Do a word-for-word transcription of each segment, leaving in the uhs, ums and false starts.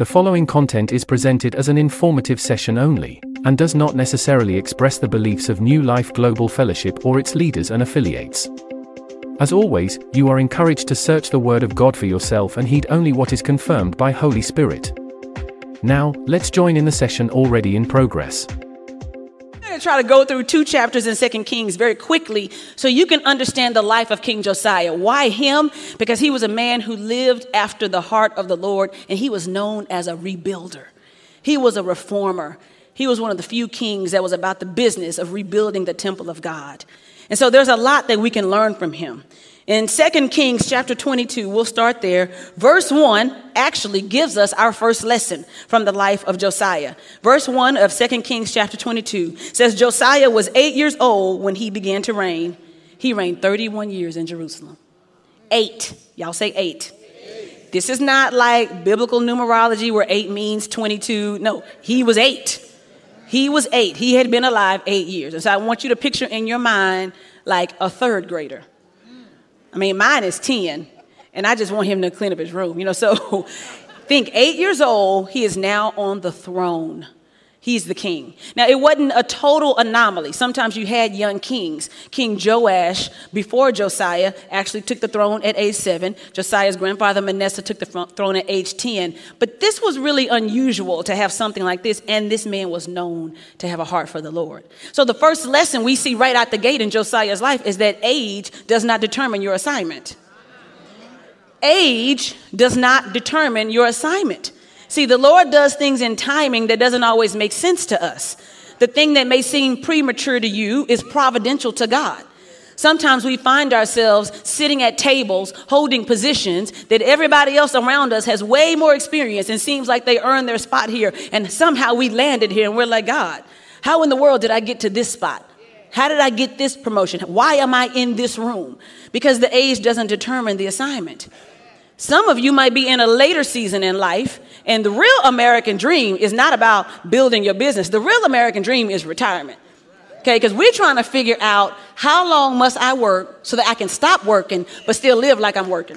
The following content is presented as an informative session only, and does not necessarily express the beliefs of New Life Global Fellowship or its leaders and affiliates. As always, you are encouraged to search the Word of God for yourself and heed only what is confirmed by Holy Spirit. Now, let's join in the session already in progress. I'm going to try to go through two chapters in Second Kings very quickly so you can understand the life of King Josiah. Why him? Because he was a man who lived after the heart of the Lord, and he was known as a rebuilder. He was a reformer. He was one of the few kings that was about the business of rebuilding the temple of God. And so there's a lot that we can learn from him. In Second Kings chapter twenty-two, we'll start there. Verse one actually gives us our first lesson from the life of Josiah. Verse one of Second Kings chapter twenty-two says, Josiah was eight years old when he began to reign. He reigned thirty-one years in Jerusalem. Eight. Y'all say eight. eight. This is not like biblical numerology where eight means twenty-two. No, he was eight. He was eight. He had been alive eight years. And so I want you to picture in your mind like a third grader. I mean, mine is ten, and I just want him to clean up his room, you know. So think eight years old, he is now on the throne. He's the king. Now, it wasn't a total anomaly. Sometimes you had young kings. King Joash, before Josiah, actually took the throne at age seven. Josiah's grandfather, Manasseh, took the throne at age ten. But this was really unusual to have something like this, and this man was known to have a heart for the Lord. So the first lesson we see right out the gate in Josiah's life is that age does not determine your assignment. Age does not determine your assignment. See, the Lord does things in timing that doesn't always make sense to us. The thing that may seem premature to you is providential to God. Sometimes we find ourselves sitting at tables, holding positions that everybody else around us has way more experience and seems like they earned their spot here. And somehow we landed here and we're like, God, how in the world did I get to this spot? How did I get this promotion? Why am I in this room? Because the age doesn't determine the assignment. Some of you might be in a later season in life, and the real American dream is not about building your business. The real American dream is retirement. Okay, because we're trying to figure out how long must I work so that I can stop working but still live like I'm working.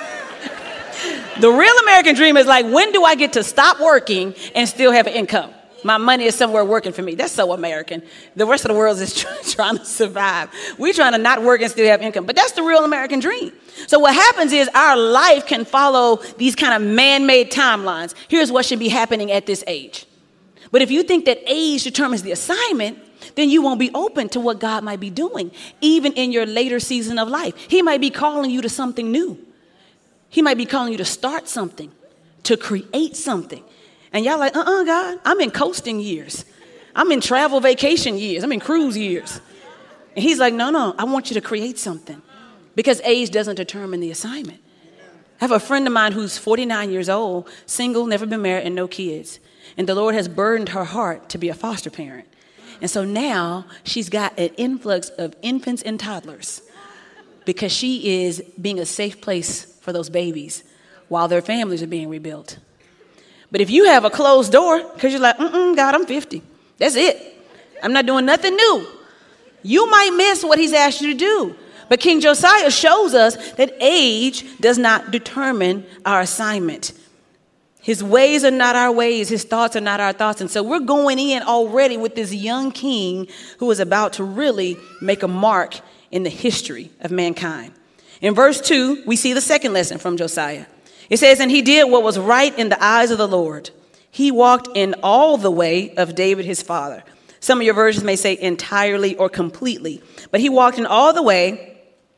The real American dream is like, when do I get to stop working and still have an income? My money is somewhere working for me. That's so American. The rest of the world is trying to survive. We're trying to not work and still have income. But that's the real American dream. So what happens is our life can follow these kind of man-made timelines. Here's what should be happening at this age. But if you think that age determines the assignment, then you won't be open to what God might be doing, even in your later season of life. He might be calling you to something new. He might be calling you to start something, to create something. And y'all like, uh-uh, God, I'm in coasting years. I'm in travel vacation years. I'm in cruise years. And he's like, no, no, I want you to create something. Because age doesn't determine the assignment. I have a friend of mine who's forty-nine years old, single, never been married, and no kids. And the Lord has burdened her heart to be a foster parent. And so now she's got an influx of infants and toddlers because she is being a safe place for those babies while their families are being rebuilt. But if you have a closed door, because you're like, mm-mm, God, I'm fifty. That's it. I'm not doing nothing new. You might miss what he's asked you to do. But King Josiah shows us that age does not determine our assignment. His ways are not our ways. His thoughts are not our thoughts. And so we're going in already with this young king who is about to really make a mark in the history of mankind. In verse two, we see the second lesson from Josiah. It says, and he did what was right in the eyes of the Lord. He walked in all the way of David his father. Some of your versions may say entirely or completely. But he walked in all the way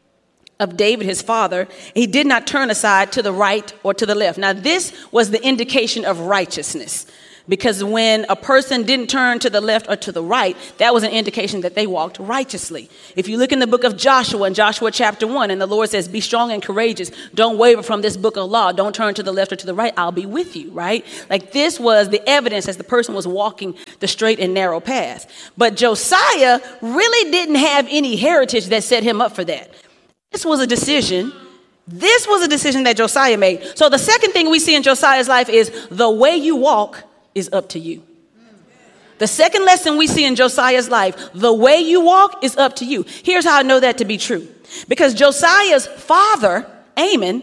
of David his father. He did not turn aside to the right or to the left. Now, this was the indication of righteousness. Because when a person didn't turn to the left or to the right, that was an indication that they walked righteously. If you look in the book of Joshua, in Joshua chapter one, and the Lord says, be strong and courageous. Don't waver from this book of law. Don't turn to the left or to the right. I'll be with you, right? Like this was the evidence as the person was walking the straight and narrow path. But Josiah really didn't have any heritage that set him up for that. This was a decision. This was a decision that Josiah made. So the second thing we see in Josiah's life is the way you walk is up to you. The second lesson we see in Josiah's life, the way you walk is up to you. Here's how I know that to be true. Because Josiah's father, Amon,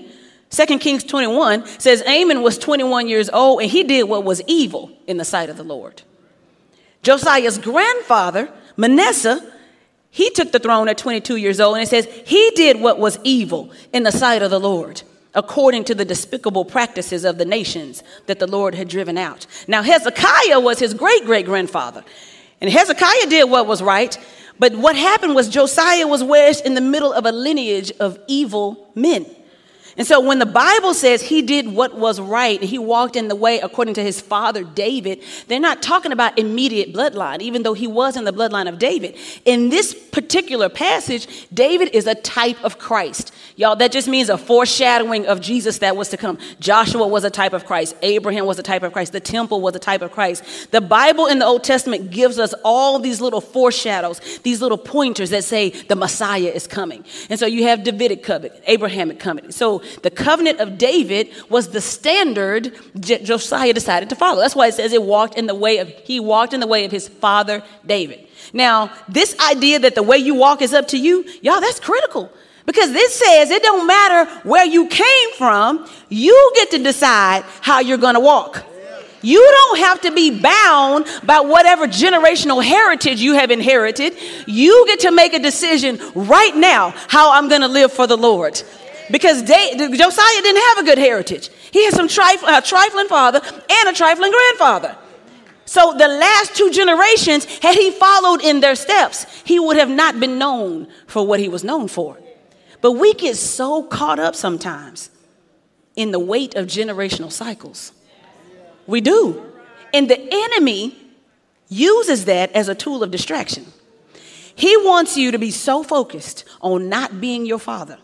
Second Kings twenty-one says Amon was twenty-one years old and he did what was evil in the sight of the Lord. Josiah's grandfather, Manasseh, he took the throne at twenty-two years old, and it says he did what was evil in the sight of the Lord, according to the despicable practices of the nations that the Lord had driven out. Now, Hezekiah was his great-great-grandfather, and Hezekiah did what was right, but what happened was Josiah was wedged in the middle of a lineage of evil men. And so when the Bible says he did what was right, he walked in the way according to his father David, they're not talking about immediate bloodline, even though he was in the bloodline of David. In this particular passage, David is a type of Christ. Y'all, that just means a foreshadowing of Jesus that was to come. Joshua was a type of Christ. Abraham was a type of Christ. The temple was a type of Christ. The Bible in the Old Testament gives us all these little foreshadows, these little pointers that say the Messiah is coming. And so you have Davidic covenant, Abrahamic covenant. So the covenant of David was the standard J- Josiah decided to follow. That's why it says it walked in the way of, he walked in the way of his father David. Now, this idea that the way you walk is up to you, y'all, that's critical. Because this says it don't matter where you came from, you get to decide how you're going to walk. You don't have to be bound by whatever generational heritage you have inherited. You get to make a decision right now how I'm going to live for the Lord. Because they, Josiah didn't have a good heritage. He had some trif- a trifling father and a trifling grandfather. So the last two generations, had he followed in their steps, he would have not been known for what he was known for. But we get so caught up sometimes in the weight of generational cycles. We do. And the enemy uses that as a tool of distraction. He wants you to be so focused on not being your father,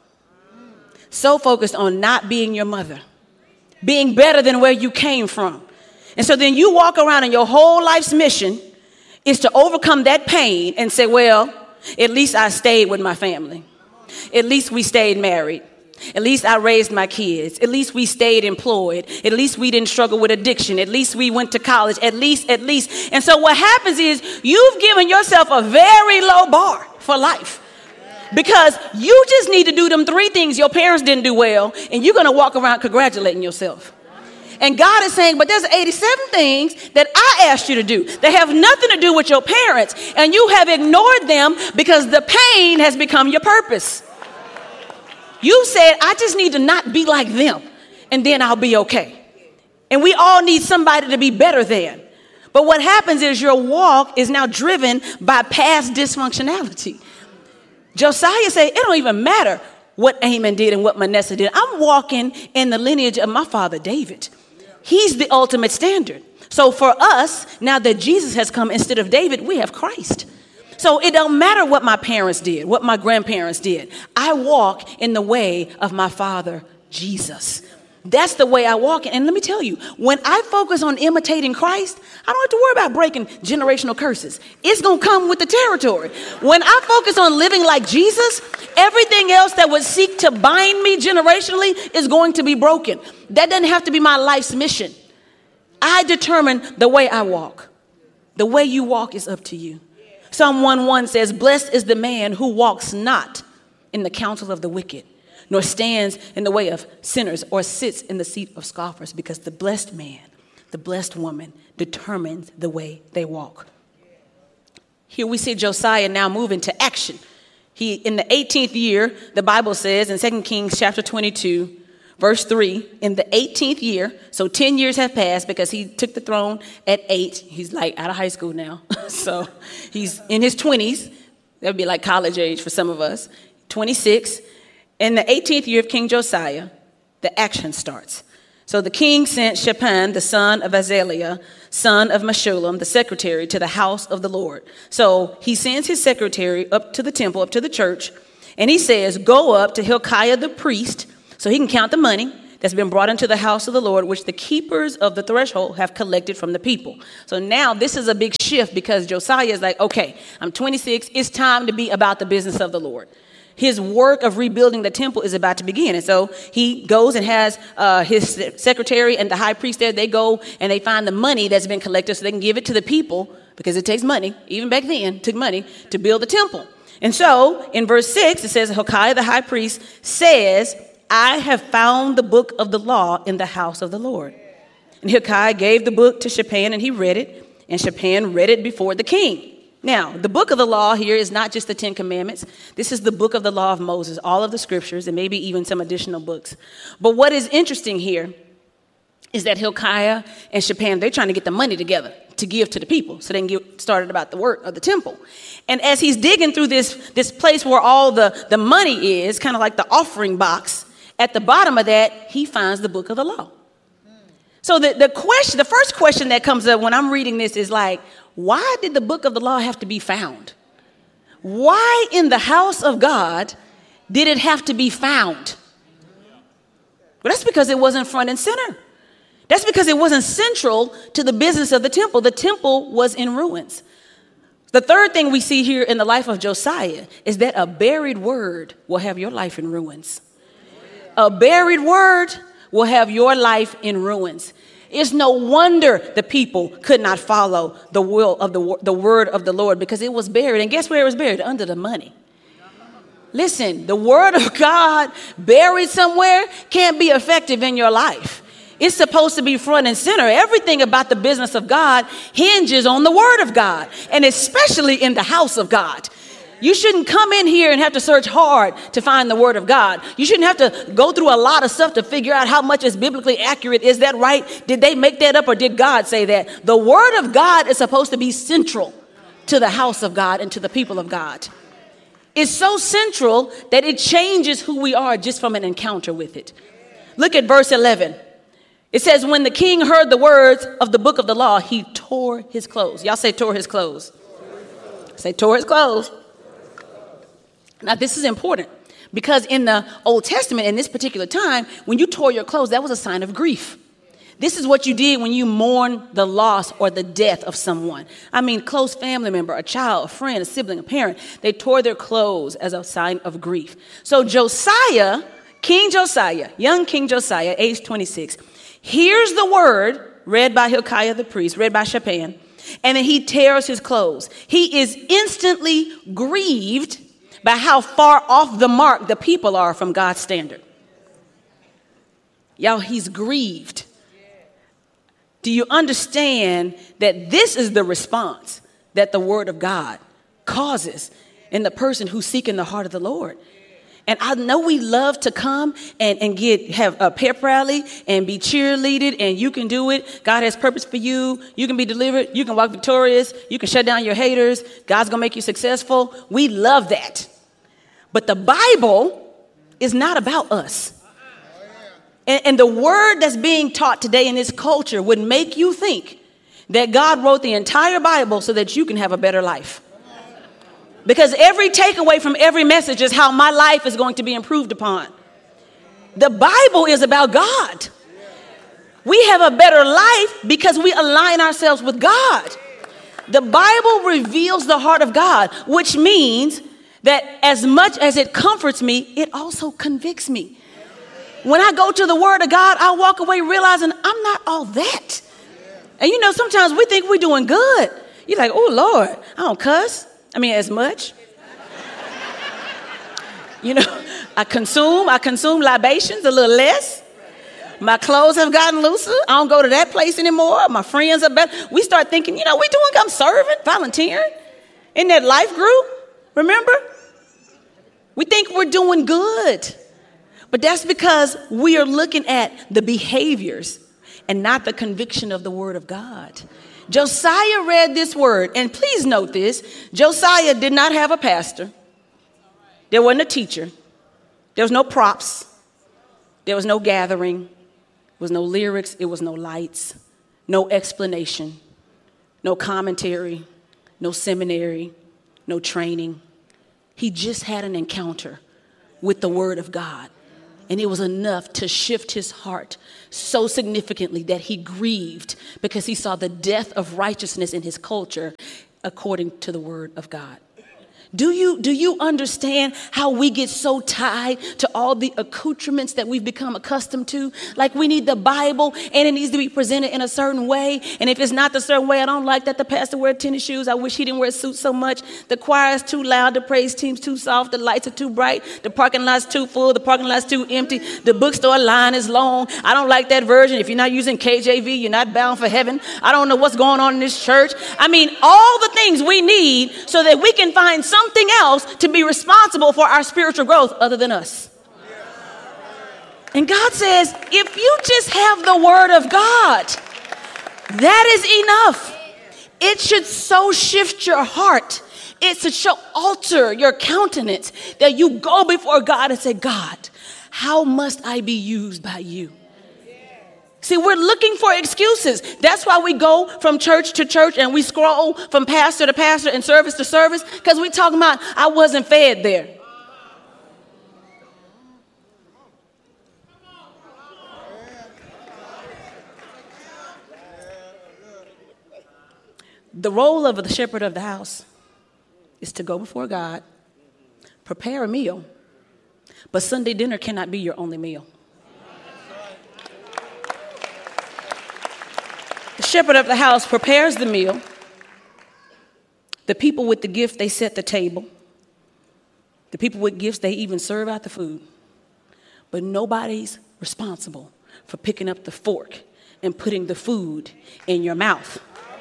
so focused on not being your mother, being better than where you came from. And so then you walk around and your whole life's mission is to overcome that pain and say, well, at least I stayed with my family. At least we stayed married. At least I raised my kids. At least we stayed employed. At least we didn't struggle with addiction. At least we went to college. At least, at least. And so what happens is you've given yourself a very low bar for life. Because you just need to do them three things your parents didn't do well, and you're going to walk around congratulating yourself. And God is saying, but there's eighty-seven things that I asked you to do that have nothing to do with your parents, and you have ignored them because the pain has become your purpose. You said, I just need to not be like them, and then I'll be okay. And we all need somebody to be better than. But what happens is your walk is now driven by past dysfunctionality. Josiah said, it don't even matter what Amon did and what Manasseh did. I'm walking in the lineage of my father David. He's the ultimate standard. So for us, now that Jesus has come instead of David, we have Christ. So it don't matter what my parents did, what my grandparents did. I walk in the way of my father Jesus. That's the way I walk. And let me tell you, when I focus on imitating Christ, I don't have to worry about breaking generational curses. It's going to come with the territory. When I focus on living like Jesus, everything else that would seek to bind me generationally is going to be broken. That doesn't have to be my life's mission. I determine the way I walk. The way you walk is up to you. Psalm one one says, blessed is the man who walks not in the counsel of the wicked, nor stands in the way of sinners, or sits in the seat of scoffers, because the blessed man, the blessed woman determines the way they walk. Here we see Josiah now move into action. He, in the eighteenth year, the Bible says in Second Kings chapter twenty-two, verse three, in the eighteenth year, so ten years have passed because he took the throne at eight. He's like out of high school now. So he's in his twenties. That would be like college age for some of us. twenty-six. In the eighteenth year of King Josiah, the action starts. So the king sent Shaphan, the son of Azaliah, son of Meshullam, the secretary, to the house of the Lord. So he sends his secretary up to the temple, up to the church, and he says, go up to Hilkiah the priest so he can count the money that's been brought into the house of the Lord, which the keepers of the threshold have collected from the people. So now this is a big shift because Josiah is like, okay, I'm twenty-six. It's time to be about the business of the Lord. His work of rebuilding the temple is about to begin. And so he goes and has uh, his secretary and the high priest there. They go and they find the money that's been collected so they can give it to the people, because it takes money, even back then, it took money to build the temple. And so in verse six, it says, Hilkiah the high priest says, I have found the book of the law in the house of the Lord. And Hilkiah gave the book to Shaphan, and he read it, and Shaphan read it before the king. Now, the book of the law here is not just the Ten Commandments. This is the book of the law of Moses, all of the scriptures, and maybe even some additional books. But what is interesting here is that Hilkiah and Shaphan, they're trying to get the money together to give to the people so they can get started about the work of the temple. And as he's digging through this, this place where all the, the money is, kind of like the offering box, at the bottom of that, he finds the book of the law. So the, the question, the first question that comes up when I'm reading this is like, why did the book of the law have to be found? Why in the house of God did it have to be found? Well, that's because it wasn't front and center. That's because it wasn't central to the business of the temple. The temple was in ruins. The third thing we see here in the life of Josiah is that a buried word will have your life in ruins. A buried word will have your life in ruins. It's no wonder the people could not follow the will of the, the word of the Lord because it was buried. And guess where it was buried? Under the money. Listen, the word of God buried somewhere can't be effective in your life. It's supposed to be front and center. Everything about the business of God hinges on the word of God, and especially in the house of God. You shouldn't come in here and have to search hard to find the word of God. You shouldn't have to go through a lot of stuff to figure out how much is biblically accurate. Is that right? Did they make that up or did God say that? The word of God is supposed to be central to the house of God and to the people of God. It's so central that it changes who we are just from an encounter with it. Look at verse eleven. It says, when the king heard the words of the book of the law, he tore his clothes. Y'all say tore his clothes. Say tore his clothes. Now, this is important because in the Old Testament, in this particular time, when you tore your clothes, that was a sign of grief. This is what you did when you mourn the loss or the death of someone. I mean, close family member, a child, a friend, a sibling, a parent. They tore their clothes as a sign of grief. So Josiah, King Josiah, young King Josiah, age twenty-six, hears the word read by Hilkiah the priest, read by Shaphan, and then he tears his clothes. He is instantly grieved by how far off the mark the people are from God's standard. Y'all, he's grieved. Do you understand that this is the response that the word of God causes in the person who's seeking the heart of the Lord? And I know we love to come and, and get have a pep rally and be cheerleaded, and you can do it. God has purpose for you. You can be delivered. You can walk victorious. You can shut down your haters. God's going to make you successful. We love that. But the Bible is not about us. And, and the word that's being taught today in this culture would make you think that God wrote the entire Bible so that you can have a better life. Because every takeaway from every message is how my life is going to be improved upon. The Bible is about God. We have a better life because we align ourselves with God. The Bible reveals the heart of God, which means that as much as it comforts me, it also convicts me. When I go to the word of God, I walk away realizing I'm not all that. And you know, sometimes we think we're doing good. You're like, oh, Lord, I don't cuss. I mean, as much. You know, I consume, I consume libations a little less. My clothes have gotten looser. I don't go to that place anymore. My friends are better. We start thinking, you know, we doing, I'm serving, volunteering in that life group. Remember? We think we're doing good. But that's because we are looking at the behaviors and not the conviction of the word of God. Josiah read this word, and please note this. Josiah did not have a pastor. There wasn't a teacher. There was no props. There was no gathering. There was no lyrics. It was no lights. No explanation. No commentary. No seminary. No training. He just had an encounter with the word of God. And it was enough to shift his heart so significantly that he grieved because he saw the death of righteousness in his culture according to the word of God. Do you, do you understand how we get so tied to all the accoutrements that we've become accustomed to? Like we need the Bible and it needs to be presented in a certain way. And if it's not the certain way, I don't like that the pastor wear tennis shoes. I wish he didn't wear a suit so much. The choir is too loud. The praise team's too soft. The lights are too bright. The parking lot's too full. The parking lot's too empty. The bookstore line is long. I don't like that version. If you're not using K J V, you're not bound for heaven. I don't know what's going on in this church. I mean, all the things we need so that we can find some something else to be responsible for our spiritual growth other than us. And God says, if you just have the word of God, that is enough. It should so shift your heart. It should so alter your countenance that you go before God and say, God, how must I be used by you? See, we're looking for excuses. That's why we go from church to church and we scroll from pastor to pastor and service to service, because we're talking about I wasn't fed there. The role of the shepherd of the house is to go before God, prepare a meal, but Sunday dinner cannot be your only meal. The shepherd of the house prepares the meal. The people with the gift, they set the table. The people with gifts, they even serve out the food. But nobody's responsible for picking up the fork and putting the food in your mouth.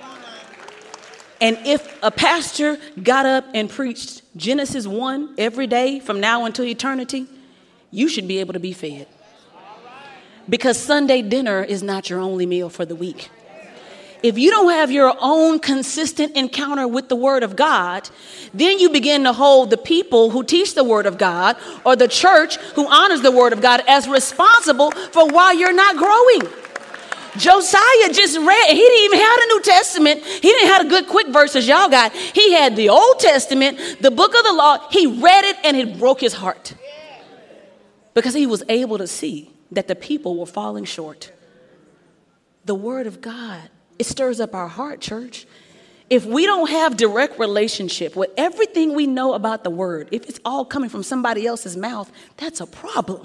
And if a pastor got up and preached Genesis one every day from now until eternity, you should be able to be fed. Because Sunday dinner is not your only meal for the week. If you don't have your own consistent encounter with the word of God, then you begin to hold the people who teach the word of God or the church who honors the word of God as responsible for why you're not growing. Josiah just read, he didn't even have the New Testament. He didn't have the good quick verses y'all got. He had the Old Testament, the book of the law. He read it and it broke his heart because he was able to see that the people were falling short. The word of God, it stirs up our heart, church. If we don't have direct relationship with everything we know about the word, if it's all coming from somebody else's mouth, that's a problem.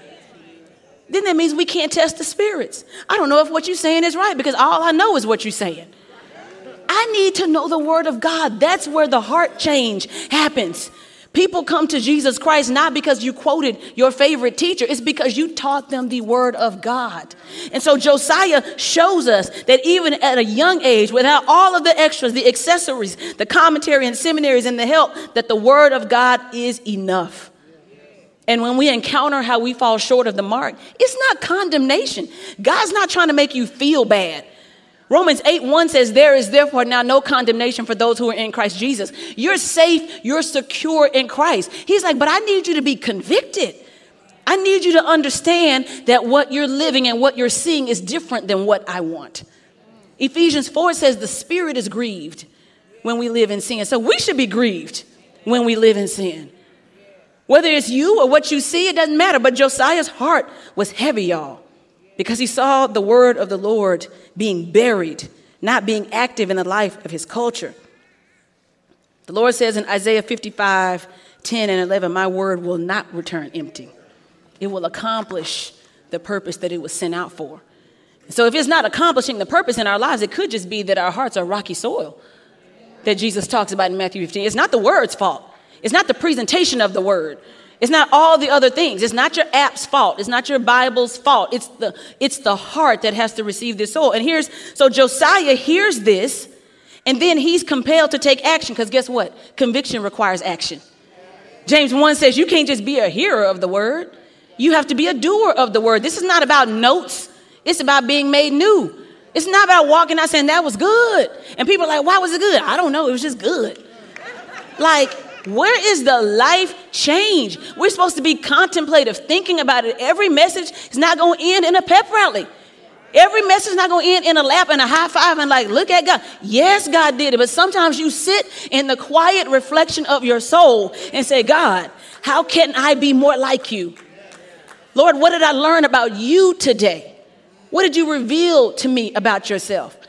Then that means we can't test the spirits. I don't know if what you're saying is right because all I know is what you're saying. I need to know the word of God. That's where the heart change happens. People come to Jesus Christ not because you quoted your favorite teacher. It's because you taught them the word of God. And so Josiah shows us that even at a young age, without all of the extras, the accessories, the commentary and seminaries and the help, that the word of God is enough. And when we encounter how we fall short of the mark, it's not condemnation. God's not trying to make you feel bad. Romans eight one says, there is therefore now no condemnation for those who are in Christ Jesus. You're safe. You're secure in Christ. He's like, but I need you to be convicted. I need you to understand that what you're living and what you're seeing is different than what I want. Ephesians four says the spirit is grieved when we live in sin. So we should be grieved when we live in sin. Whether it's you or what you see, it doesn't matter. But Josiah's heart was heavy, y'all, because he saw the word of the Lord being buried, not being active in the life of his culture. The Lord says in Isaiah fifty-five, ten and eleven, my word will not return empty. It will accomplish the purpose that it was sent out for. So if it's not accomplishing the purpose in our lives, it could just be that our hearts are rocky soil that Jesus talks about in Matthew fifteen. It's not the word's fault. It's not the presentation of the word. It's not all the other things. It's not your app's fault. It's not your Bible's fault. It's the, it's the heart that has to receive this soul. And here's, so Josiah hears this, and then he's compelled to take action, because guess what? Conviction requires action. James one says you can't just be a hearer of the word. You have to be a doer of the word. This is not about notes. It's about being made new. It's not about walking out saying that was good. And people are like, why was it good? I don't know. It was just good. Like, where is the life change? We're supposed to be contemplative, thinking about it. Every message is not going to end in a pep rally. Every message is not going to end in a lap and a high five and like, look at God. Yes, God did it. But sometimes you sit in the quiet reflection of your soul and say, God, how can I be more like you? Lord, what did I learn about you today? What did you reveal to me about yourself?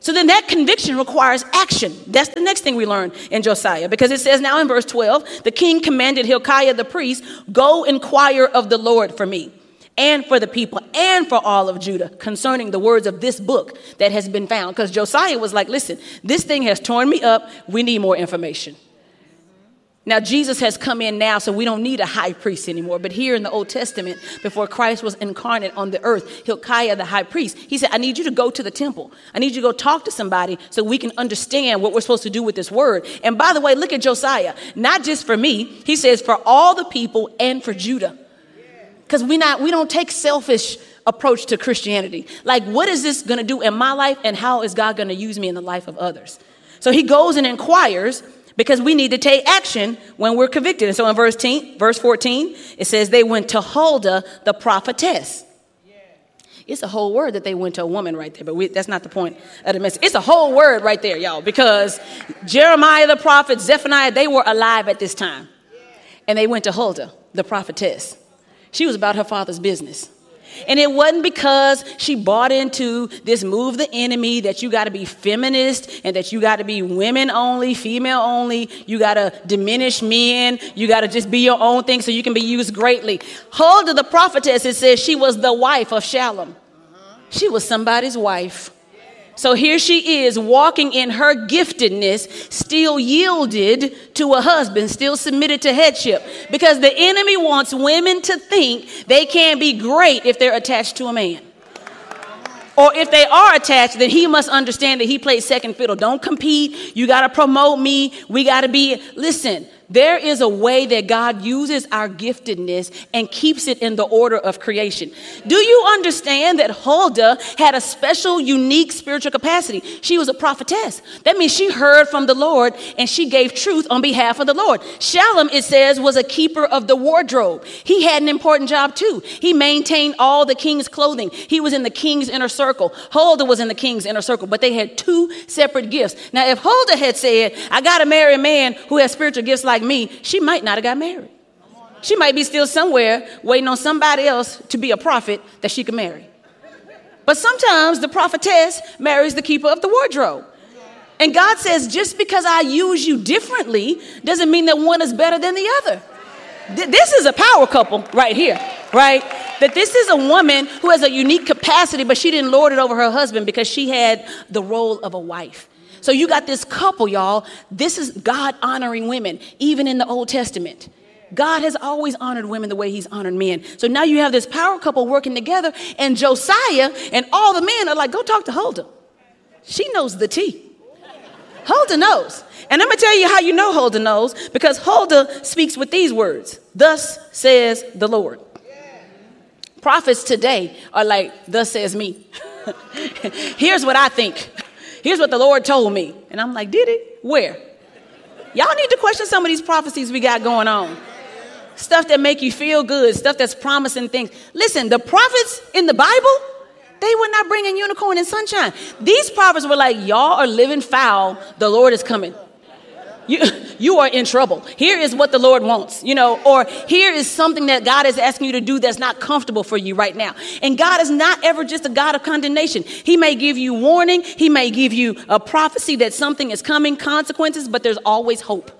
So then that conviction requires action. That's the next thing we learn in Josiah, because it says now in verse twelve, the king commanded Hilkiah the priest, go inquire of the Lord for me and for the people and for all of Judah concerning the words of this book that has been found. Because Josiah was like, listen, this thing has torn me up. We need more information. Now, Jesus has come in now, so we don't need a high priest anymore. But here in the Old Testament, before Christ was incarnate on the earth, Hilkiah, the high priest, he said, I need you to go to the temple. I need you to go talk to somebody so we can understand what we're supposed to do with this word. And by the way, look at Josiah. Not just for me. He says for all the people and for Judah. Because we not we don't take selfish approach to Christianity. Like, what is this going to do in my life, and how is God going to use me in the life of others? So he goes and inquires, because we need to take action when we're convicted. And so in verse ten, verse fourteen, it says they went to Huldah, the prophetess. Yeah. It's a whole word that they went to a woman right there, but we, that's not the point of the message. It's a whole word right there, y'all, because Jeremiah the prophet, Zephaniah, they were alive at this time. Yeah. And they went to Huldah, the prophetess. She was about her father's business. And it wasn't because she bought into this move the enemy that you got to be feminist and that you got to be women only, female only. You got to diminish men. You got to just be your own thing so you can be used greatly. Huldah the prophetess, it says she was the wife of Shallum. She was somebody's wife. So here she is walking in her giftedness, still yielded to a husband, still submitted to headship. Because the enemy wants women to think they can't be great if they're attached to a man. Or if they are attached, then he must understand that he plays second fiddle. Don't compete. You got to promote me. We got to be, listen. There is a way that God uses our giftedness and keeps it in the order of creation. Do you understand that Huldah had a special, unique spiritual capacity? She was a prophetess. That means she heard from the Lord and she gave truth on behalf of the Lord. Shallum, it says, was a keeper of the wardrobe. He had an important job too. He maintained all the king's clothing. He was in the king's inner circle. Huldah was in the king's inner circle, but they had two separate gifts. Now, if Huldah had said, I got to marry a man who has spiritual gifts like me, she might not have got married. She might be still somewhere waiting on somebody else to be a prophet that she could marry. But sometimes the prophetess marries the keeper of the wardrobe. And God says, just because I use you differently doesn't mean that one is better than the other. Th- this is a power couple right here, right? That this is a woman who has a unique capacity, but she didn't lord it over her husband because she had the role of a wife. So you got this couple, y'all. This is God honoring women, even in the Old Testament. God has always honored women the way he's honored men. So now you have this power couple working together, and Josiah and all the men are like, go talk to Huldah. She knows the tea. Huldah knows. And I'm going to tell you how you know Huldah knows, because Huldah speaks with these words. Thus says the Lord. Prophets today are like, thus says me. Here's what I think. Here's what the Lord told me. And I'm like, did it? Where? Y'all need to question some of these prophecies we got going on. Stuff that make you feel good. Stuff that's promising things. Listen, the prophets in the Bible, they were not bringing unicorn and sunshine. These prophets were like, y'all are living foul. The Lord is coming. You, you are in trouble. Here is what the Lord wants, you know, or here is something that God is asking you to do that's not comfortable for you right now. And God is not ever just a God of condemnation. He may give you warning. He may give you a prophecy that something is coming, consequences, but there's always hope.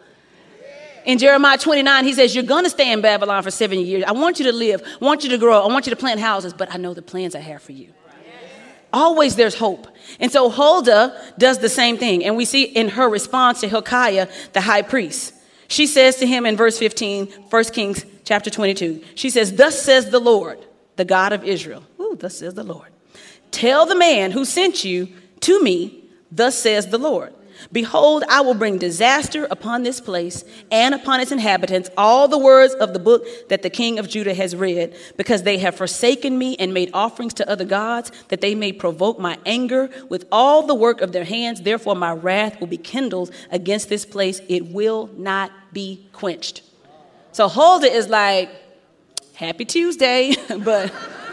In Jeremiah twenty-nine, he says, you're going to stay in Babylon for seven years. I want you to live. I want you to grow. I want you to plant houses, but I know the plans I have for you. Always there's hope. And so Huldah does the same thing. And we see in her response to Hilkiah, the high priest, she says to him in verse fifteen, First Kings chapter twenty-two, she says, thus says the Lord, the God of Israel. Ooh, thus says the Lord. Tell the man who sent you to me, thus says the Lord. Behold, I will bring disaster upon this place and upon its inhabitants, all the words of the book that the king of Judah has read, because they have forsaken me and made offerings to other gods, that they may provoke my anger with all the work of their hands. Therefore, my wrath will be kindled against this place. It will not be quenched. So Huldah is like, happy Tuesday, but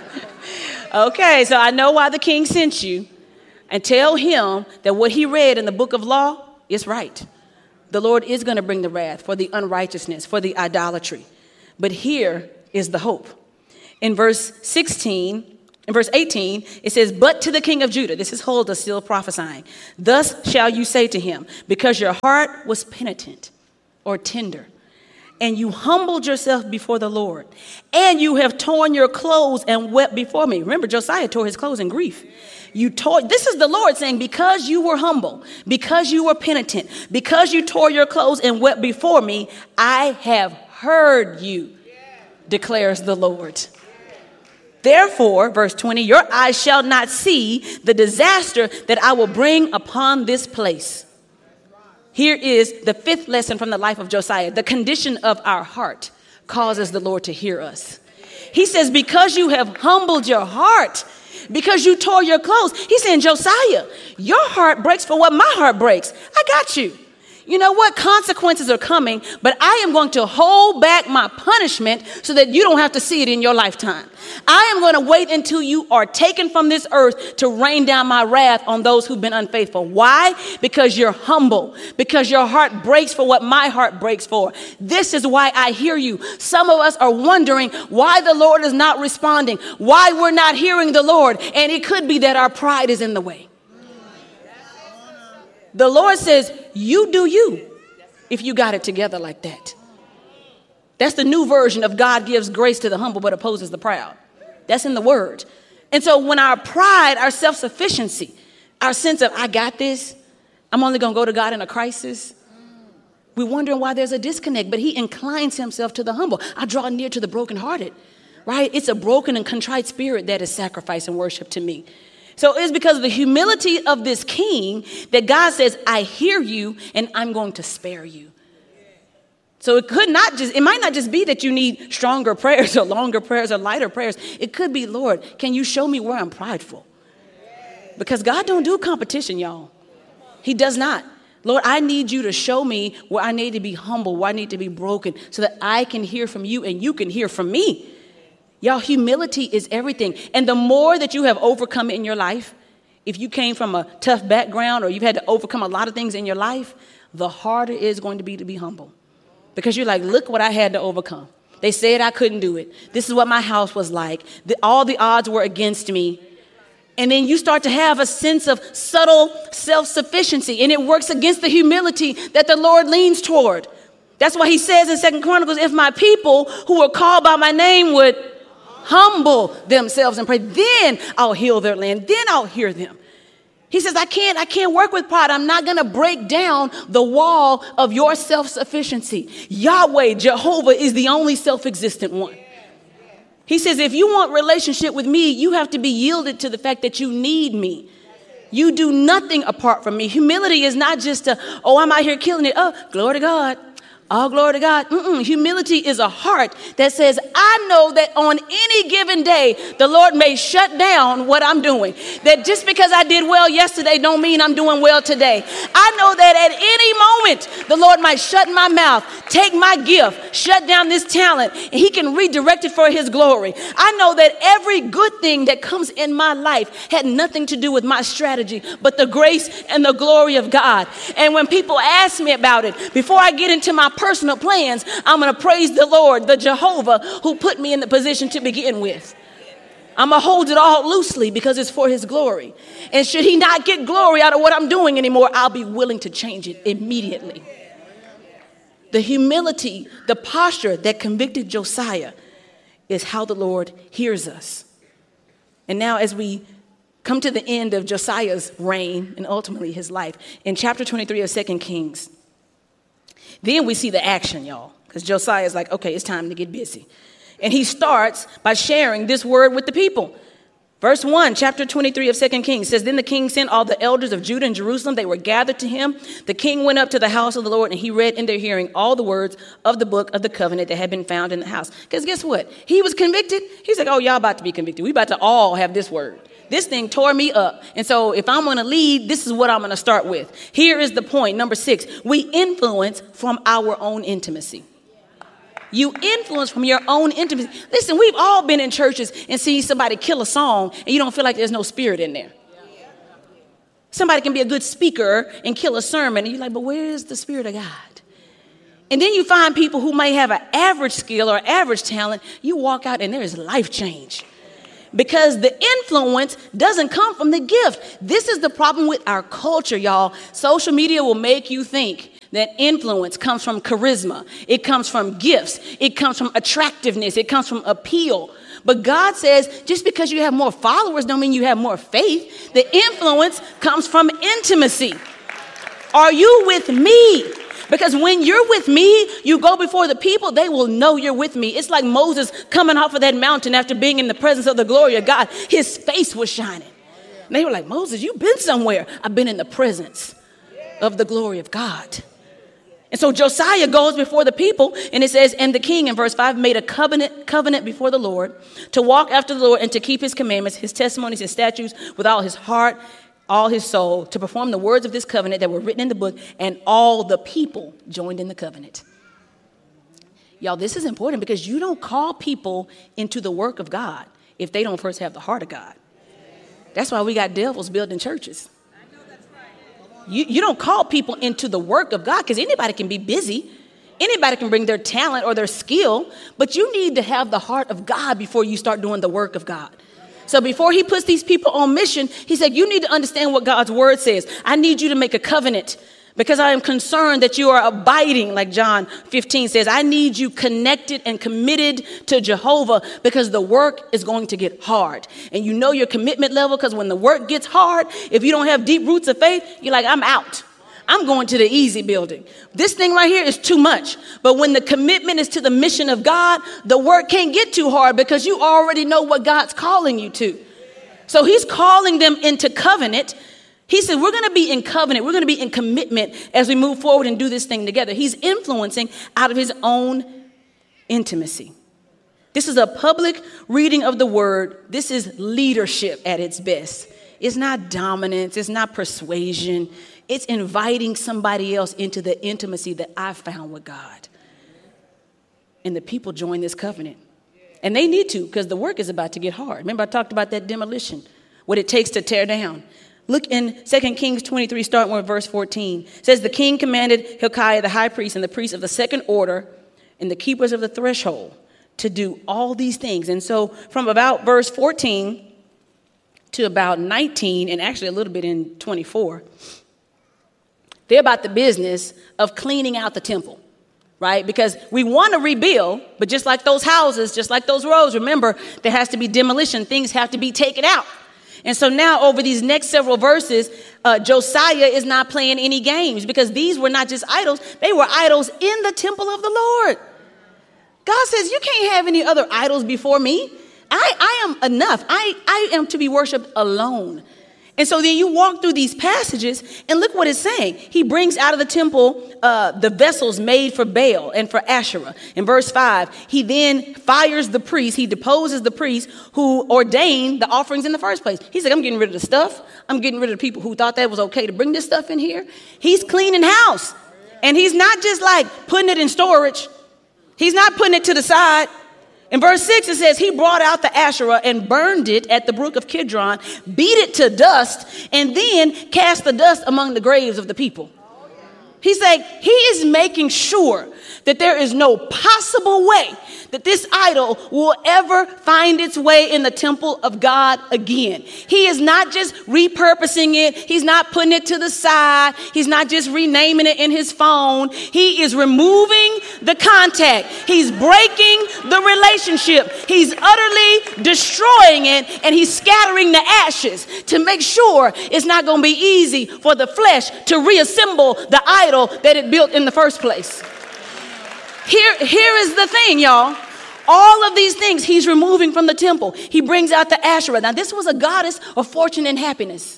okay, so I know why the king sent you. And tell him that what he read in the book of law is right. The Lord is going to bring the wrath for the unrighteousness, for the idolatry. But here is the hope. In verse sixteen, In verse eighteen, it says, but to the king of Judah, this is Huldah still prophesying, thus shall you say to him, because your heart was penitent or tender, and you humbled yourself before the Lord, and you have torn your clothes and wept before me. Remember, Josiah tore his clothes in grief. You tore, this is the Lord saying, because you were humble, because you were penitent, because you tore your clothes and wept before me, I have heard you, declares the Lord. Therefore, verse twenty, your eyes shall not see the disaster that I will bring upon this place. Here is the fifth lesson from the life of Josiah. The condition of our heart causes the Lord to hear us. He says, because you have humbled your heart, because you tore your clothes. He's saying, Josiah, your heart breaks for what my heart breaks. I got you. You know what? Consequences are coming, but I am going to hold back my punishment so that you don't have to see it in your lifetime. I am going to wait until you are taken from this earth to rain down my wrath on those who've been unfaithful. Why? Because you're humble, because your heart breaks for what my heart breaks for. This is why I hear you. Some of us are wondering why the Lord is not responding, why we're not hearing the Lord. And it could be that our pride is in the way. The Lord says, you do you if you got it together like that. That's the new version of God gives grace to the humble but opposes the proud. That's in the word. And so when our pride, our self-sufficiency, our sense of I got this, I'm only going to go to God in a crisis, we're wondering why there's a disconnect. But he inclines himself to the humble. I draw near to the brokenhearted, right? It's a broken and contrite spirit that is sacrifice and worship to me. So it's because of the humility of this king that God says, I hear you and I'm going to spare you. So it could not just, it might not just be that you need stronger prayers or longer prayers or lighter prayers. It could be, Lord, can you show me where I'm prideful? Because God don't do competition, y'all. He does not. Lord, I need you to show me where I need to be humble, where I need to be broken so that I can hear from you and you can hear from me. Y'all, humility is everything. And the more that you have overcome in your life, if you came from a tough background or you've had to overcome a lot of things in your life, the harder it is going to be to be humble. Because you're like, look what I had to overcome. They said I couldn't do it. This is what my house was like. The, all the odds were against me. And then you start to have a sense of subtle self-sufficiency, and it works against the humility that the Lord leans toward. That's why he says in Second Chronicles, if my people who are called by my name would humble themselves and pray, then I'll heal their land. Then I'll hear them. He says, I can't, I can't work with pride. I'm not going to break down the wall of your self-sufficiency. Yahweh, Jehovah, is the only self-existent one. He says, if you want relationship with me, you have to be yielded to the fact that you need me. You do nothing apart from me. Humility is not just a, oh, I'm out here killing it. Oh, glory to God. All glory to God. Mm-mm. Humility is a heart that says, I know that on any given day, the Lord may shut down what I'm doing. That just because I did well yesterday don't mean I'm doing well today. I know that at any moment, the Lord might shut my mouth, take my gift, shut down this talent, and he can redirect it for his glory. I know that every good thing that comes in my life had nothing to do with my strategy, but the grace and the glory of God. And when people ask me about it, before I get into my personal plans, I'm going to praise the Lord, the Jehovah, who put me in the position to begin with. I'm going to hold it all loosely because it's for his glory. And should he not get glory out of what I'm doing anymore, I'll be willing to change it immediately. The humility, the posture that convicted Josiah is how the Lord hears us. And now as we come to the end of Josiah's reign and ultimately his life, in chapter twenty-three of Second Kings, then we see the action, y'all, because Josiah is like, okay, it's time to get busy. And he starts by sharing this word with the people. Verse one, chapter twenty-three of Second Kings says, then the king sent all the elders of Judah and Jerusalem. They were gathered to him. The king went up to the house of the Lord, and he read in their hearing all the words of the book of the covenant that had been found in the house. Because guess what? He was convicted. He's like, oh, y'all about to be convicted. We about to all have this word. This thing tore me up. And so if I'm going to lead, this is what I'm going to start with. Here is the point. Number six, we influence from our own intimacy. You influence from your own intimacy. Listen, we've all been in churches and seen somebody kill a song and you don't feel like there's no spirit in there. Somebody can be a good speaker and kill a sermon and you're like, but where is the spirit of God? And then you find people who may have an average skill or average talent. You walk out and there is life change. because the influence doesn't come from the gift. This is the problem with our culture, y'all. Social media will make you think that influence comes from charisma. It comes from gifts. It comes from attractiveness. It comes from appeal. But God says just because you have more followers don't mean you have more faith. The influence comes from intimacy. Are you with me? Because when you're with me, you go before the people, they will know you're with me. It's like Moses coming off of that mountain after being in the presence of the glory of God. His face was shining. And they were like, Moses, you've been somewhere. I've been in the presence of the glory of God. And so Josiah goes before the people, and it says, and the king in verse five made a covenant covenant before the Lord to walk after the Lord and to keep his commandments, his testimonies, his statutes with all his heart, all his soul, to perform the words of this covenant that were written in the book, and all the people joined in the covenant. Y'all, this is important because you don't call people into the work of God if they don't first have the heart of God. That's why we got devils building churches. You, you don't call people into the work of God because anybody can be busy. Anybody can bring their talent or their skill, but you need to have the heart of God before you start doing the work of God. So before he puts these people on mission, he said, you need to understand what God's word says. I need you to make a covenant because I am concerned that you are abiding, like John fifteen says. I need you connected and committed to Jehovah because the work is going to get hard. And you know your commitment level because when the work gets hard, if you don't have deep roots of faith, you're like, I'm out. I'm going to the easy building. This thing right here is too much. But when the commitment is to the mission of God, the work can't get too hard because you already know what God's calling you to. So he's calling them into covenant. He said, we're going to be in covenant. We're going to be in commitment as we move forward and do this thing together. He's influencing out of his own intimacy. This is a public reading of the word. This is leadership at its best. It's not dominance. It's not persuasion. It's inviting somebody else into the intimacy that I found with God. And the people join this covenant. And they need to because the work is about to get hard. Remember, I talked about that demolition, what it takes to tear down. Look in Second Kings twenty-three, starting with verse fourteen. It says, the king commanded Hilkiah, the high priest, and the priests of the second order, and the keepers of the threshold to do all these things. And so from about verse fourteen to about nineteen, and actually a little bit in twenty-four, they're about the business of cleaning out the temple, right? Because we want to rebuild, but just like those houses, just like those roads, remember, there has to be demolition. Things have to be taken out. And so now over these next several verses, uh, Josiah is not playing any games because these were not just idols. They were idols in the temple of the Lord. God says, you can't have any other idols before me. I, I am enough. I, I am to be worshiped alone. And so then you walk through these passages and look what it's saying. He brings out of the temple uh, the vessels made for Baal and for Asherah. In verse five, he then fires the priest. He deposes the priest who ordained the offerings in the first place. He's like, I'm getting rid of the stuff. I'm getting rid of the people who thought that was okay to bring this stuff in here. He's cleaning house. And he's not just like putting it in storage. He's not putting it to the side. In verse six, it says, he brought out the Asherah and burned it at the brook of Kidron, beat it to dust, and then cast the dust among the graves of the people. He's like, he is making sure that there is no possible way that this idol will ever find its way in the temple of God again. He is not just repurposing it. He's not putting it to the side. He's not just renaming it in his phone. He is removing the contact. He's breaking the relationship. He's utterly destroying it, and he's scattering the ashes to make sure it's not going to be easy for the flesh to reassemble the idol that it built in the first place. Here, here is the thing, y'all. All of these things he's removing from the temple. He brings out the Asherah. Now, this was a goddess of fortune and happiness.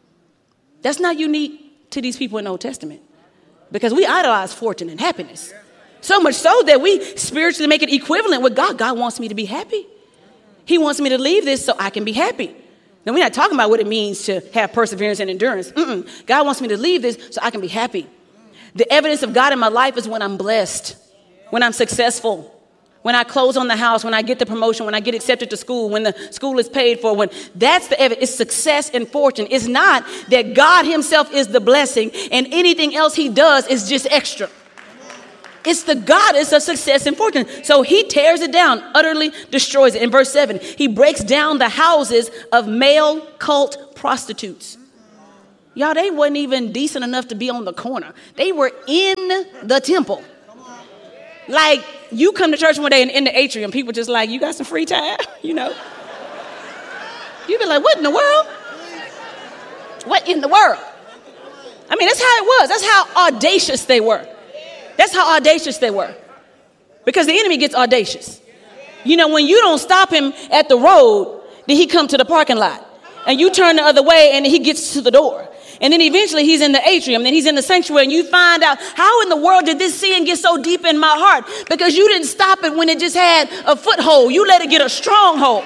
That's not unique to these people in the Old Testament because we idolize fortune and happiness. So much so that we spiritually make it equivalent with God. God wants me to be happy. He wants me to leave this so I can be happy. Now, we're not talking about what it means to have perseverance and endurance. Mm-mm. God wants me to leave this so I can be happy. The evidence of God in my life is when I'm blessed, when I'm successful, when I close on the house, when I get the promotion, when I get accepted to school, when the school is paid for, when that's the evidence. It's success and fortune. It's not that God himself is the blessing and anything else he does is just extra. It's the goddess of success and fortune. So he tears it down, utterly destroys it. In verse seven, he breaks down the houses of male cult prostitutes. Y'all, they wasn't even decent enough to be on the corner. They were in the temple. Like, you come to church one day and in the atrium, people just like, you got some free time? You know? You be like, what in the world? What in the world? I mean, that's how it was. That's how audacious they were. That's how audacious they were. Because the enemy gets audacious. You know, when you don't stop him at the road, then he come to the parking lot. And you turn the other way and he gets to the door. And then eventually he's in the atrium, then he's in the sanctuary, and you find out, how in the world did this sin get so deep in my heart? Because you didn't stop it when it just had a foothold. You let it get a stronghold.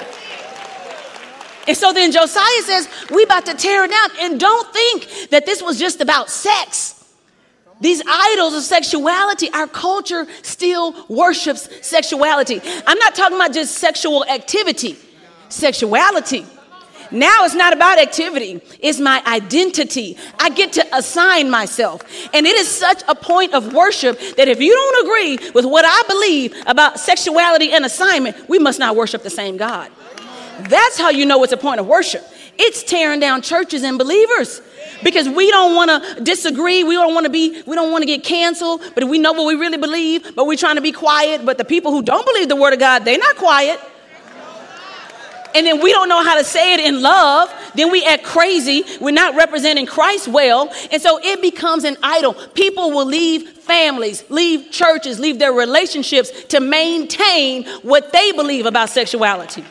And so then Josiah says, we about to tear it down. And don't think that this was just about sex. These idols of sexuality, our culture still worships sexuality. I'm not talking about just sexual activity, sexuality. Now it's not about activity. It's my identity. I get to assign myself. And it is such a point of worship that if you don't agree with what I believe about sexuality and assignment, we must not worship the same God. That's how you know it's a point of worship. It's tearing down churches and believers because we don't want to disagree. We don't want to be, we don't want to get canceled, but we know what we really believe, but we're trying to be quiet. But the people who don't believe the word of God, they're not quiet. And then we don't know how to say it in love. Then we act crazy. We're not representing Christ well. And so it becomes an idol. People will leave families, leave churches, leave their relationships to maintain what they believe about sexuality.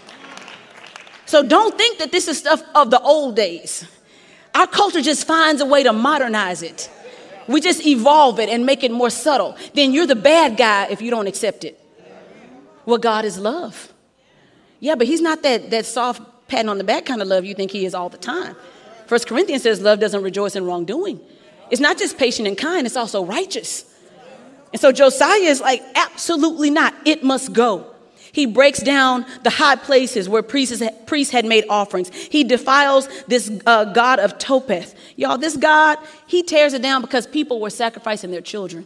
So don't think that this is stuff of the old days. Our culture just finds a way to modernize it. We just evolve it and make it more subtle. Then you're the bad guy if you don't accept it. Well, God is love. Yeah, but he's not that, that soft patting on the back kind of love you think he is all the time. First Corinthians says love doesn't rejoice in wrongdoing. It's not just patient and kind, it's also righteous. And so Josiah is like, absolutely not. It must go. He breaks down the high places where priests, priests had made offerings. He defiles this uh, god of Topeth. Y'all, this god, he tears it down because people were sacrificing their children,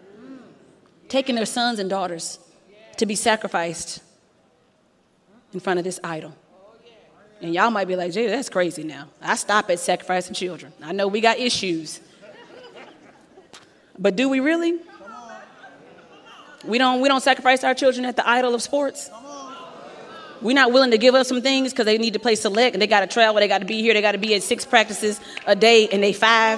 taking their sons and daughters to be sacrificed in front of this idol. And y'all might be like, Jada, that's crazy now. I stop at sacrificing children. I know we got issues. But do we really? We don't, we don't sacrifice our children at the idol of sports. We're not willing to give up some things because they need to play select and they got to travel. They got to be here. They got to be at six practices a day and they five.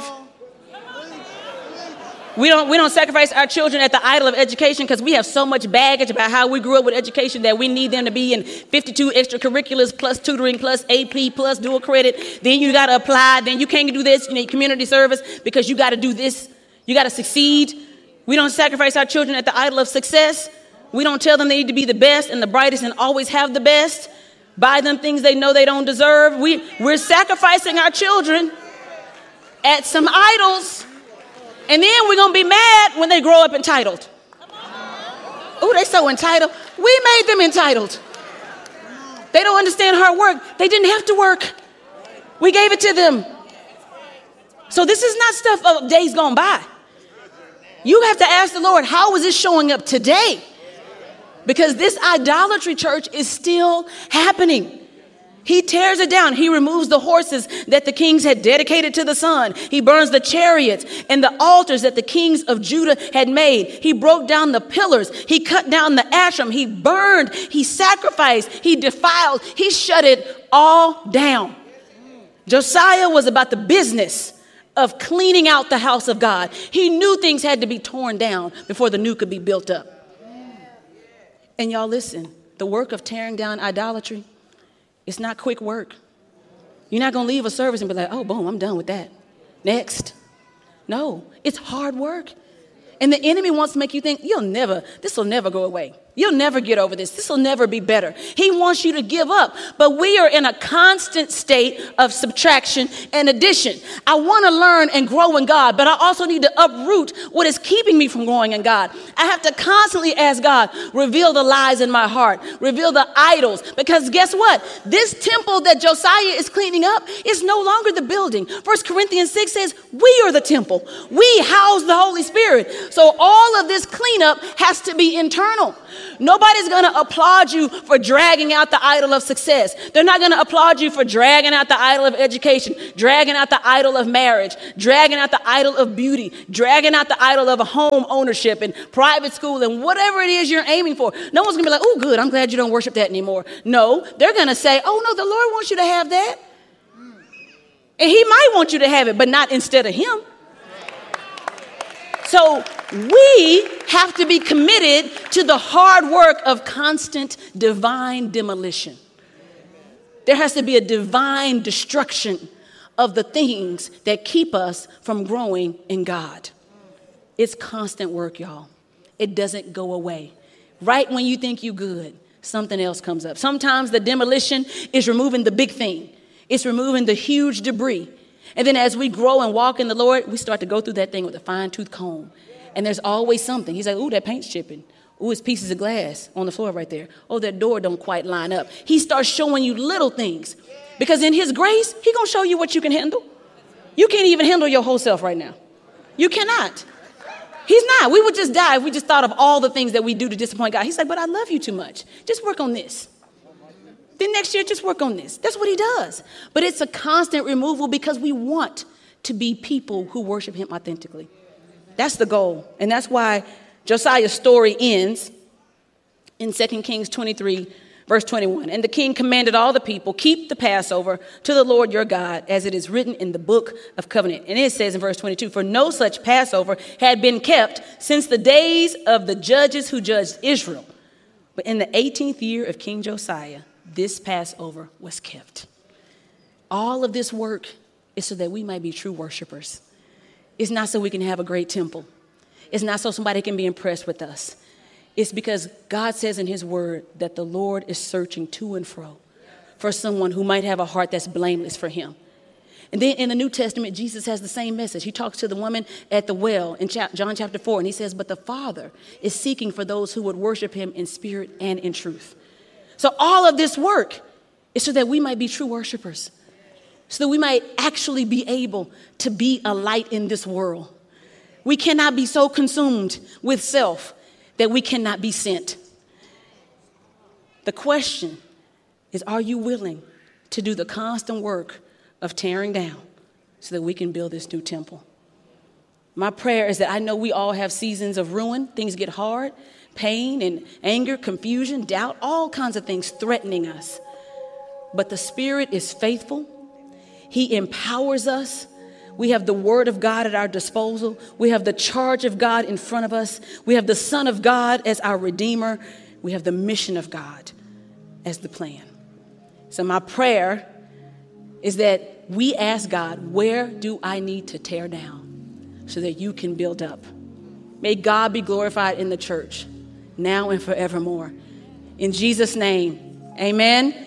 We don't, we don't sacrifice our children at the idol of education because we have so much baggage about how we grew up with education that we need them to be in fifty-two extracurriculars plus tutoring plus A P plus dual credit. Then you got to apply. Then you can't do this. You need community service because you got to do this. You got to succeed. We don't sacrifice our children at the idol of success. We don't tell them they need to be the best and the brightest and always have the best. Buy them things they know they don't deserve. We, we're sacrificing our children at some idols. And then we're going to be mad when they grow up entitled. Oh, they so entitled. We made them entitled. They don't understand hard work. They didn't have to work. We gave it to them. So this is not stuff of days gone by. You have to ask the Lord, how is this showing up today? Because this idolatry, church, is still happening. He tears it down. He removes the horses that the kings had dedicated to the sun. He burns the chariots and the altars that the kings of Judah had made. He broke down the pillars. He cut down the ashram. He burned. He sacrificed. He defiled. He shut it all down. Josiah was about the business of cleaning out the house of God. He knew things had to be torn down before the new could be built up. And y'all listen, the work of tearing down idolatry, it's not quick work. You're not going to leave a service and be like, oh, boom, I'm done with that. Next. No, it's hard work. And the enemy wants to make you think, you'll never, this will never go away. You'll never get over this. This will never be better. He wants you to give up. But we are in a constant state of subtraction and addition. I want to learn and grow in God, but I also need to uproot what is keeping me from growing in God. I have to constantly ask God, reveal the lies in my heart, reveal the idols. Because guess what? This temple that Josiah is cleaning up is no longer the building. First Corinthians six says, we are the temple. We house the Holy Spirit. So all of this cleanup has to be internal. Nobody's going to applaud you for dragging out the idol of success. They're not going to applaud you for dragging out the idol of education, dragging out the idol of marriage, dragging out the idol of beauty, dragging out the idol of a home ownership and private school and whatever it is you're aiming for. No one's going to be like, oh, good, I'm glad you don't worship that anymore. No, they're going to say, oh, no, the Lord wants you to have that. And he might want you to have it, but not instead of him. So we have to be committed to the hard work of constant divine demolition. There has to be a divine destruction of the things that keep us from growing in God. It's constant work, y'all. It doesn't go away. Right when you think you're good, something else comes up. Sometimes the demolition is removing the big thing. It's removing the huge debris. And then as we grow and walk in the Lord, we start to go through that thing with a fine-tooth comb. And there's always something. He's like, ooh, that paint's chipping. Ooh, it's pieces of glass on the floor right there. Oh, that door don't quite line up. He starts showing you little things. Because in his grace, he going to show you what you can handle. You can't even handle your whole self right now. You cannot. He's not. We would just die if we just thought of all the things that we do to disappoint God. He's like, but I love you too much. Just work on this. Then next year, just work on this. That's what he does. But it's a constant removal because we want to be people who worship him authentically. That's the goal. And that's why Josiah's story ends in Second Kings twenty-three, verse twenty-one. And the king commanded all the people, keep the Passover to the Lord your God, as it is written in the book of covenant. And it says in verse twenty-two, for no such Passover had been kept since the days of the judges who judged Israel. But in the eighteenth year of King Josiah, this Passover was kept. All of this work is so that we might be true worshipers. It's not so we can have a great temple. It's not so somebody can be impressed with us. It's because God says in his word that the Lord is searching to and fro for someone who might have a heart that's blameless for him. And then in the New Testament, Jesus has the same message. He talks to the woman at the well in John chapter four, and he says, but the Father is seeking for those who would worship him in spirit and in truth. So all of this work is so that we might be true worshipers, so that we might actually be able to be a light in this world. We cannot be so consumed with self that we cannot be sent. The question is, are you willing to do the constant work of tearing down so that we can build this new temple? My prayer is that I know we all have seasons of ruin. Things get hard, pain and anger, confusion, doubt, all kinds of things threatening us. But the Spirit is faithful. He empowers us. We have the word of God at our disposal. We have the charge of God in front of us. We have the Son of God as our Redeemer. We have the mission of God as the plan. So my prayer is that we ask God, where do I need to tear down so that you can build up? May God be glorified in the church now and forevermore. In Jesus' name, amen.